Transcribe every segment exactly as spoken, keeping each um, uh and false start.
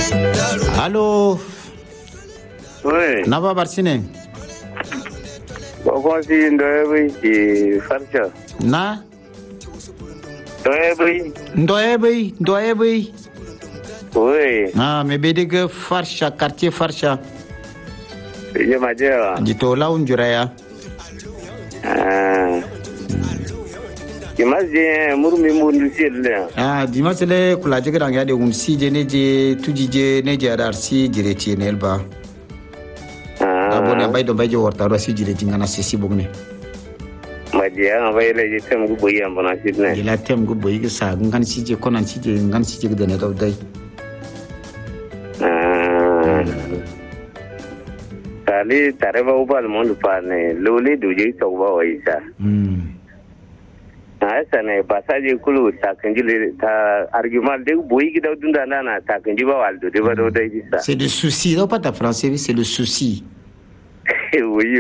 Allô. Oui. Nava Barsine. Ko si ndoye bi farcha. Na? Ndoye bi. Ndoye bi, ndoye bi. Oui. Ah, me bedege Farsha, quartier Farsha. Je majewa. Dito la unjuraya. Ah. Kimaje murmi mundu sile. Ah, dimasele kula jigran ya de umsi je neje tujije neje adarsi jireti nelba. Ah. Abone bay do bay je worta ro si jireti ngana sisi bugne. Majiya bay le je tem gu boyi ambana sidne. Ila tem gu boyi sa ngan si je konan si je ngan si je de ne do dai. Ah. Tali tareba ubal mondu pane loli duje soba waisa. Hmm. Asa ne passage kulu takanjile ta argument de boyi gida dunda nana takanji ba waldo de ba do dai bisa. C'est le souci, non pas ta français, c'est le souci. Oui.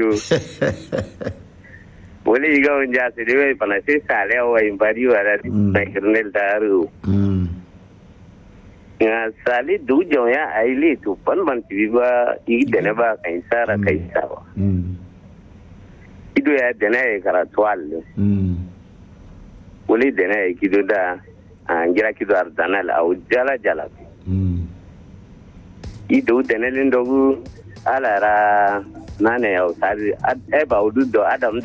Wole iga onja se dewe pana se sale wa impari wala na kernel daru. Hmm. Ya sale du joya aili tu pan man tiba igi dene ba kai sara kai sawa. Hmm. Ido ya dene e karatwal. Hmm. Wole dene e kido da angira kido ardanal au jala jala. Hmm. Ido dene lindogu alara nane au sari e ba udu do adam